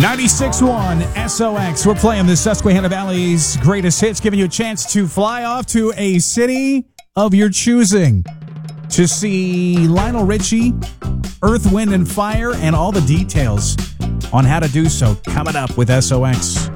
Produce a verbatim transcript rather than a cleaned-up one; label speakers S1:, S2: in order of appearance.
S1: ninety-six point one S O X. We're playing the Susquehanna Valley's greatest hits, giving you a chance to fly off to a city of your choosing to see Lionel Richie, Earth, Wind, and Fire, and all the details on how to do so coming up with S O X.